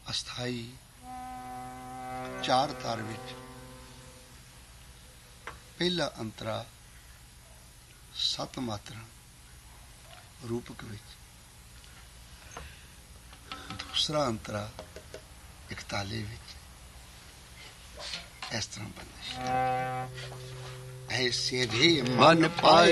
ਅਸਥਾਈ 4 ਤਾਰ ਵਿੱਚ ਪਹਿਲਾ ਅੰਤਰਾ 7 ਮਾਤਰਾ ਰੂਪਕ ਵਿੱਚ, ਦੂਸਰਾ ਅੰਤਰਾ 41 ਵਿੱਚ। ਇਸ ਤਰ੍ਹਾਂ ਬੰਦਿਸ਼ ਐਸੇ ਦੇ ਮਨ ਪਾਏ